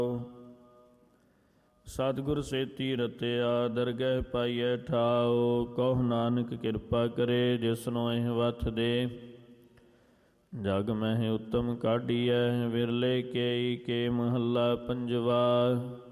ਸਤਿਗੁਰ ਸੇਤੀ ਰਤਿਆ ਦਰਗਹਿ ਪਾਈਐ ਠਾਓ। ਕਹੁ ਨਾਨਕ ਕਿਰਪਾ ਕਰੇ ਜਿਸਨੋ ਇਹ ਵਥ ਦੇ। ਜਗ ਮਹਿ ਉਤਮ ਕਾਢੀਐ ਵਿਰਲੇ ਕੇਈ ਕੇ ਮਹੱਲਾ ਪੰਜਵਾ।